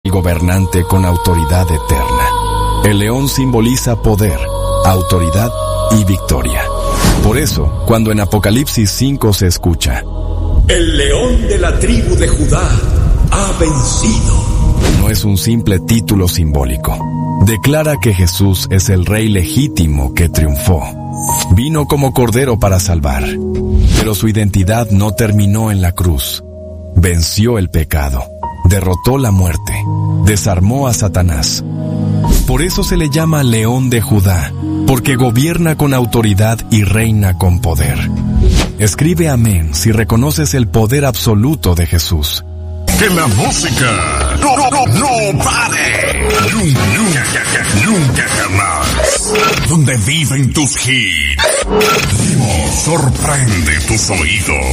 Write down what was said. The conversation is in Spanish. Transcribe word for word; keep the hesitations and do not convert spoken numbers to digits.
y gobernante con autoridad eterna. El león simboliza poder, autoridad y victoria. Por eso, cuando en Apocalipsis cinco se escucha: el león de la tribu de Judá ha vencido, no es un simple título simbólico. Declara que Jesús es el Rey legítimo que triunfó. Vino como Cordero para salvar, pero su identidad no terminó en la cruz. Venció el pecado, derrotó la muerte, desarmó a Satanás. Por eso se le llama León de Judá, porque gobierna con autoridad y reina con poder. Escribe amén si reconoces el poder absoluto de Jesús. Que la música no, no, no, no pare. Nunca, nunca, nunca jamás. Donde viven tus hits. Sorprende tus oídos.